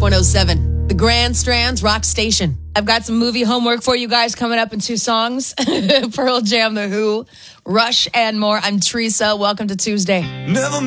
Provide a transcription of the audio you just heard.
107, the Grand Strands Rock Station. I've got some movie homework for you guys coming up in 2 songs. Pearl Jam, The Who, Rush, and more. I'm Teresa. Welcome to Tuesday. Never